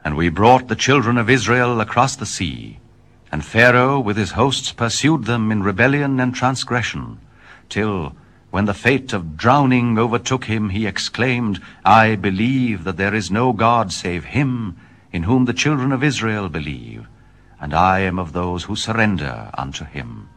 And we brought the children of Israel across the sea, and Pharaoh with his hosts pursued them in rebellion and transgression, till, when the fate of drowning overtook him, he exclaimed, I believe that there is no God save him, in whom the children of Israel believe, and I am of those who surrender unto him.